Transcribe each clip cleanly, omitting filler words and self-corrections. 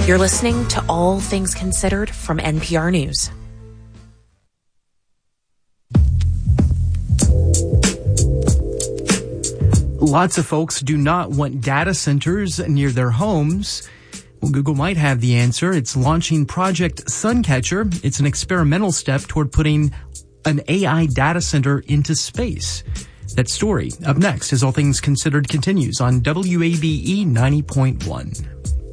You're listening to All Things Considered from NPR News. Lots of folks do not want data centers near their homes. Well, Google might have the answer. It's launching Project Suncatcher. It's an experimental step toward putting an AI data center into space. That story up next as All Things Considered continues on WABE 90.1.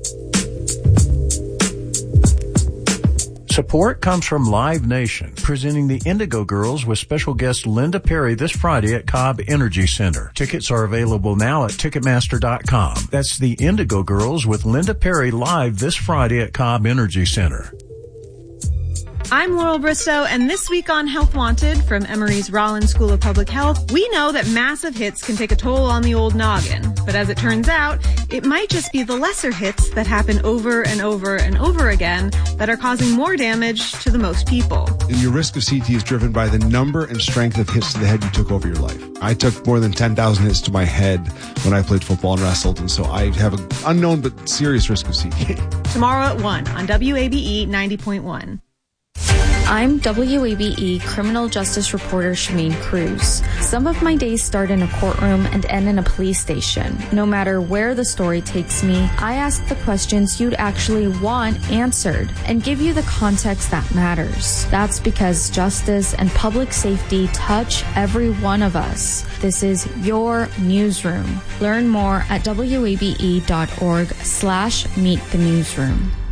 Support comes from Live Nation, presenting the Indigo Girls with special guest Linda Perry this Friday at Cobb Energy Center. Tickets are available now at Ticketmaster.com. That's the Indigo Girls with Linda Perry live this Friday at Cobb Energy Center. I'm Laurel Bristow, and this week on Health Wanted from Emory's Rollins School of Public Health, we know that massive hits can take a toll on the old noggin. But as it turns out, it might just be the lesser hits that happen over and over and over again that are causing more damage to the most people. And your risk of CT is driven by the number and strength of hits to the head you took over your life. I took more than 10,000 hits to my head when I played football and wrestled, and so I have an unknown but serious risk of CT. Tomorrow at 1 on WABE 90.1. I'm WABE criminal justice reporter Shameen Cruz. Some of my days start in a courtroom and end in a police station. No matter where the story takes me, I ask the questions you'd actually want answered and give you the context that matters. That's because justice and public safety touch every one of us. This is your newsroom. Learn more at wabe.org/meet the newsroom.